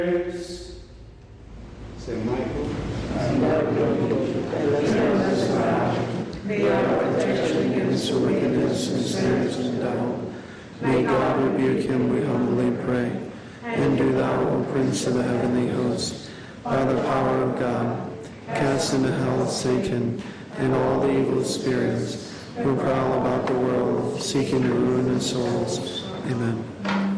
Saint Michael, may our protection against wickedness and snares and doubt. May God rebuke him, we humbly pray. And do thou, O Prince of the heavenly host, by the power of God, cast into hell Satan and all the evil spirits who prowl about the world, seeking to ruin his souls. Amen.